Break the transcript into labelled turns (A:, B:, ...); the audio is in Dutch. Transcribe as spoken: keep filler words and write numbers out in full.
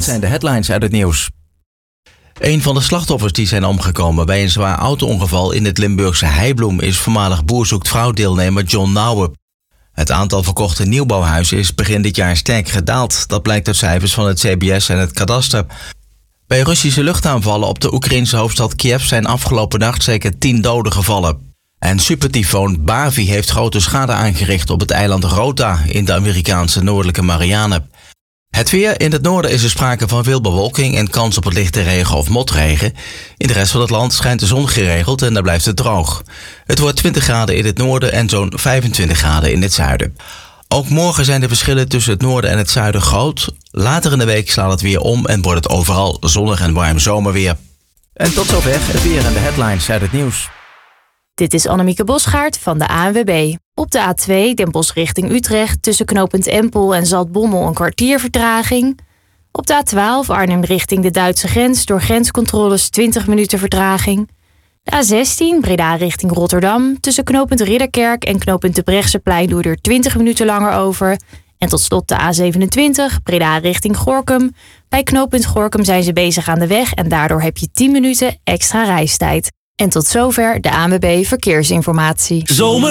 A: Dit zijn de headlines uit het nieuws. Een van de slachtoffers die zijn omgekomen bij een zwaar auto-ongeval in het Limburgse Heibloem is voormalig Boer Zoekt Vrouw-deelnemer John Nouwen. Het aantal verkochte nieuwbouwhuizen is begin dit jaar sterk gedaald. Dat blijkt uit cijfers van het C B S en het kadaster. Bij Russische luchtaanvallen op de Oekraïnse hoofdstad Kiev zijn afgelopen nacht zeker tien doden gevallen. En supertyfoon Bavi heeft grote schade aangericht op het eiland Rota in de Amerikaanse noordelijke Marianen. Het weer. In het noorden is er sprake van veel bewolking en kans op het lichte regen of motregen. In de rest van het land schijnt de zon geregeld en daar blijft het droog. Het wordt twintig graden in het noorden en zo'n vijfentwintig graden in het zuiden. Ook morgen zijn de verschillen tussen het noorden en het zuiden groot. Later in de week slaat het weer om en wordt het overal zonnig en warm zomerweer. En tot zover het weer en de headlines uit het nieuws.
B: Dit is Annemieke Bosgaard van de A N W B. Op de A twee, Den Bosch richting Utrecht, tussen knooppunt Empel en Zaltbommel een kwartier vertraging. Op de A twaalf, Arnhem richting de Duitse grens, door grenscontroles twintig minuten vertraging. De A zestien, Breda richting Rotterdam, tussen knooppunt Ridderkerk en knooppunt de Brechtseplein doe je er twintig minuten langer over. En tot slot de A zevenentwintig, Breda richting Gorinchem. Bij knooppunt Gorinchem zijn ze bezig aan de weg en daardoor heb je tien minuten extra reistijd. En tot zover de A N W B Verkeersinformatie.
C: Zomer